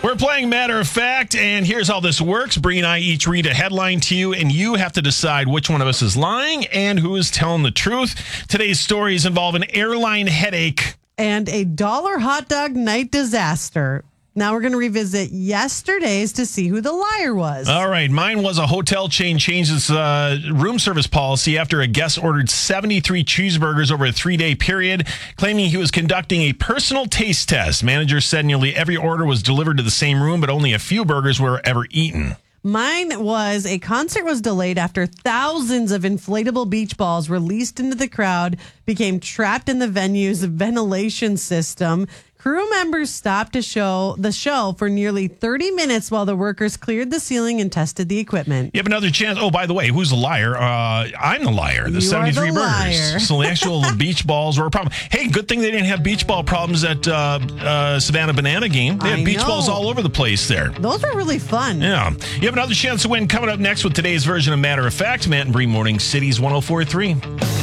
We're playing Matter of Fact, and here's how this works. Bree and I each read a headline to you, and you have to decide which one of us is lying and who is telling the truth. Today's stories involve an airline headache and a $1 hot dog night disaster. Now we're going to revisit yesterday's to see who the liar was. All right. Mine was a hotel chain changed its room service policy after a guest ordered 73 cheeseburgers over a 3-day period, claiming he was conducting a personal taste test. Managers said nearly every order was delivered to the same room, but only a few burgers were ever eaten. Mine was a concert was delayed after thousands of inflatable beach balls released into the crowd became trapped in the venue's ventilation system. Crew members stopped the show for nearly 30 minutes while the workers cleared the ceiling and tested the equipment. You have another chance. Oh, by the way, who's the liar? I'm the liar. The 73 burgers. Liar. So the actual beach balls were a problem. Hey, good thing they didn't have beach ball problems at Savannah Banana Game. They had beach balls all over the place there. Those were really fun. Yeah. You have another chance to win coming up next with today's version of Matter of Fact. Matt and Bree Morning Cities 104.3.